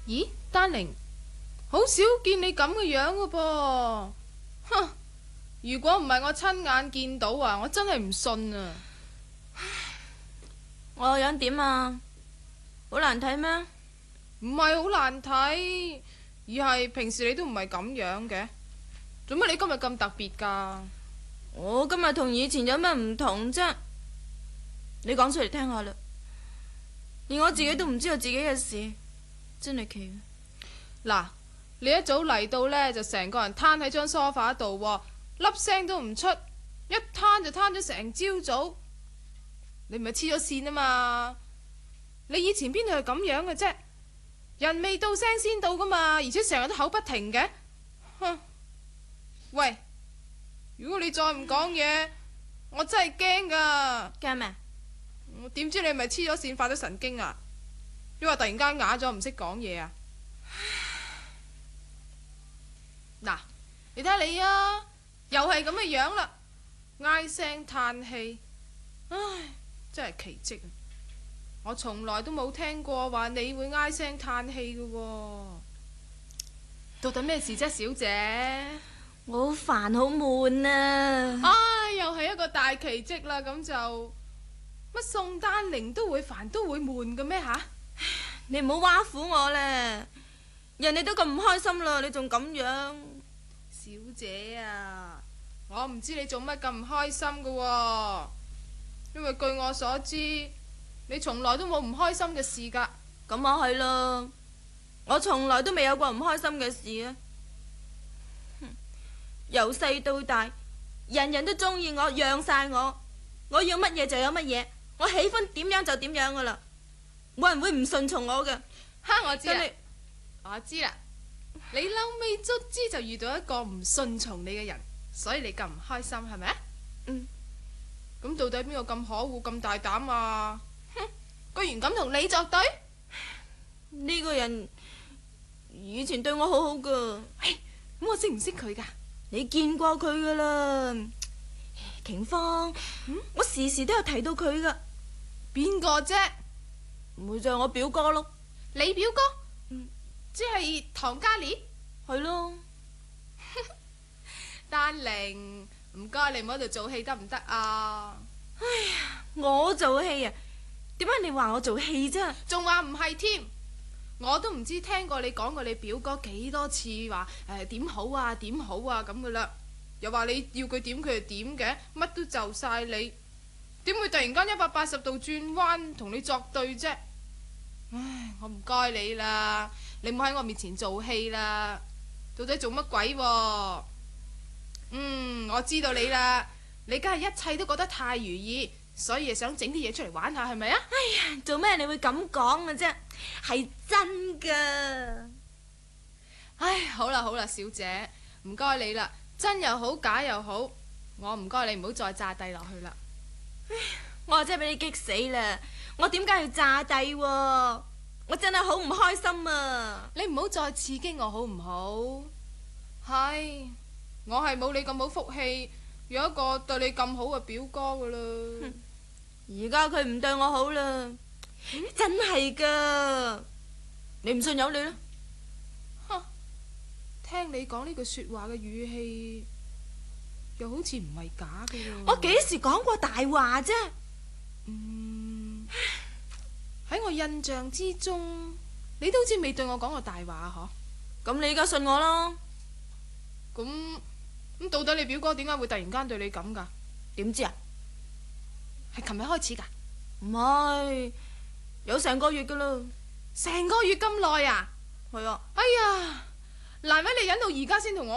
咦，丹寧，好少見你咁嘅樣噶噃。哼，如果唔係我親眼見到啊，我真係唔信啊。 我個樣點啊？好難睇咩？ 唔係好難睇，而係平時你都唔係咁樣嘅。做乜你今日咁特別噶？ 我今日同以前有咩唔同啫？你講出嚟聽下啦。連我自己都唔知道自己嘅事，真係奇。 嗱，你一早嚟到呢，就成個人攤喺張梳化度，粒聲都唔出，一攤就攤咗成朝早。你唔係黐咗線啊嘛？你以前邊度係咁樣嘅啫？人未到聲先到噶嘛，而且成日都口不停嘅。哼！喂，如果你再唔講嘢，我真係驚噶。 驚咩？ 我點知你係咪黐咗線發咗神經啊？你話突然間啞咗唔識講嘢啊？嗱，你睇下你啊，又係咁嘅樣啦，唉聲嘆氣，唉，真係奇蹟啊！我從來都冇聽過話你會唉聲嘆氣嘅喎。到底咩事啫，小姐？ 我好煩，好悶啊！ 唉，又係一個大奇蹟啦，咁就乜宋丹寧都會煩都會悶嘅咩吓？ 你唔好挖苦我咧，人哋都咁唔開心啦，你仲咁樣？ 小姐啊，我唔知你做乜咁唔開心㗎喎，因為據我所知，你從來都冇唔開心嘅事噶。 咁我係咯，我從來都未有過唔開心嘅事啊！由細到大，人人都中意我，讓晒我，我要乜嘢就有乜嘢，我喜歡點樣就點樣噶啦，冇人會唔順從我嘅。 哈，我知啦，我知啦，你嬲尾卒之就遇到一個唔順從你嘅人，所以你咁唔開心係咪啊？ 嗯， 咁到底邊個咁可惡咁大膽啊？哼，居然敢同你作對？ 呢個人以前對我好好噶。 咁我識唔識佢噶？ 你見過佢噶啦，瓊芳。我時時都有提到佢噶。 邊個啫？ 唔會就係我表哥咯。 你表哥？即係唐嘉烈？ 係咯。 丹寧，唔該你唔好喺度做戲得唔得啊？ 哎呀，我做戲啊？點解你話我做戲啫？ 仲話唔係添？我都唔知聽過你講過你表哥幾多次話點好啊點好啊咁噶啦，又話你要佢點佢就點嘅，乜都就晒你，點會突然間180度轉彎同你作對啫？唉，我唔該你啦，你唔好喺我面前做戲啦，到底做乜鬼喎？我知道你啦，你梗係一切都覺得太如意，所以想整啲嘢出嚟玩下係咪啊？ 哎呀，做咩你會咁講嘅啫？係真噶。 唉，好啦好啦，小姐，唔該你啦，真又好假又好，我唔該你唔好再炸低落去啦。 我真係俾你激死啦！我點解要炸低喎？我真係好唔開心啊！ 你唔好再刺激我好唔好？係，我係冇你咁好福氣，有一個對你咁好嘅表哥噶啦。 而家佢唔對我好啦，真係噶。你唔信由你啦。 聽你講呢句說話嘅語氣，又好似唔係假嘅。 我幾時講過大話啫？ 喺我印象之中，你都好似未對我講過大話啊？ 咁你而家信我咯？ 咁到底你表哥點解會突然間對你咁噶？ 點知啊？ 係琴日開始噶？ 唔係，有成個月噶啦。 成個月咁耐啊？ 係啊。 哎呀，難為你忍到而家先同我